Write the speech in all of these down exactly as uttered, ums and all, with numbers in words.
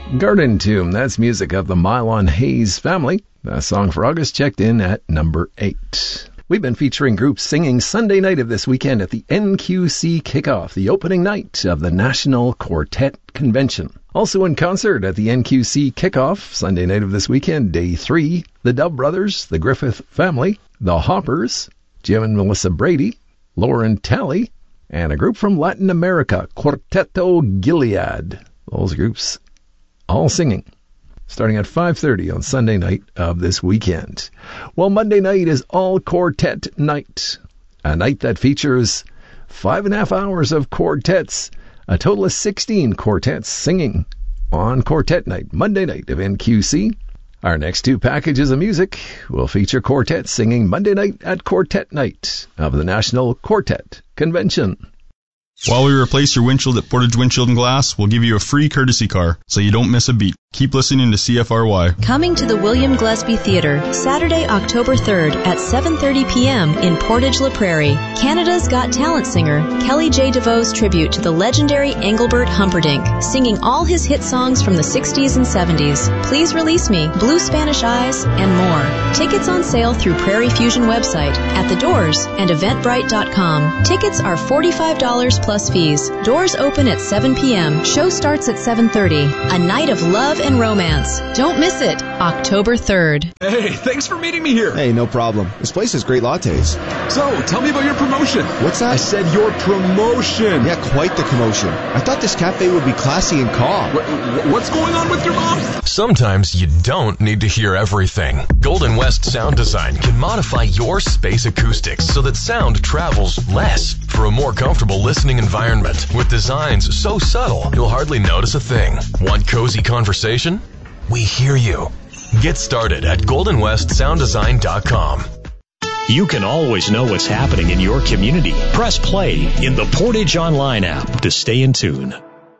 Garden Tomb, that's music of the Mylon Hayes family. The song for August checked in at number eight. We've been featuring groups singing Sunday night of this weekend at the N Q C kickoff, the opening night of the National Quartet Convention. Also in concert at the N Q C kickoff, Sunday night of this weekend, day three, the Dub Brothers, the Griffith family, the Hoppers, Jim and Melissa Brady, Lauren Talley, and a group from Latin America, Quarteto Gilead. Those groups all singing, starting at five thirty on Sunday night of this weekend. Well, Monday night is all quartet night, a night that features five and a half hours of quartets, a total of sixteen quartets singing on quartet night, Monday night of N Q C. Our next two packages of music will feature quartets singing Monday night at quartet night of the National Quartet Convention. While we replace your windshield at Portage Windshield and Glass, we'll give you a free courtesy car, so you don't miss a beat. Keep listening to C F R Y. Coming to the William Gillespie Theatre, Saturday, October third at seven thirty p.m. in Portage La Prairie. Canada's Got Talent singer, Kelly J. DeVoe's tribute to the legendary Engelbert Humperdinck, singing all his hit songs from the sixties and seventies. Please Release Me, Blue Spanish Eyes, and more. Tickets on sale through Prairie Fusion website, at the doors, and eventbrite dot com. Tickets are forty-five dollars plus fees. Doors open at seven p.m. Show starts at seven thirty. A night of love and romance. Don't miss it. October third. Hey, thanks for meeting me here. Hey, no problem. This place has great lattes. So, tell me about your promotion. What's that? I said your promotion. Yeah, quite the commotion. I thought this cafe would be classy and calm. What, what's going on with your mom? Sometimes you don't need to hear everything. Golden West Sound Design can modify your space acoustics so that sound travels less for a more comfortable listening environment. With designs so subtle, you'll hardly notice a thing. Want cozy conversation? We hear you. Get started at golden west sound design dot com. You can always know what's happening in your community. Press play in the Portage Online app to stay in tune.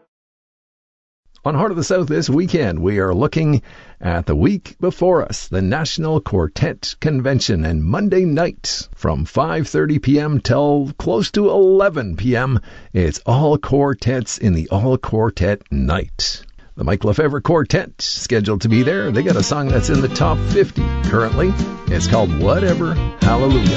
On Heart of the South this weekend, we are looking at the week before us, the National Quartet Convention, and Monday night from five thirty p.m. till close to eleven p.m. It's all quartets in the All Quartet Night. The Mike Lefevre Quartet scheduled to be there. They got a song that's in the top fifty currently. It's called Whatever Hallelujah.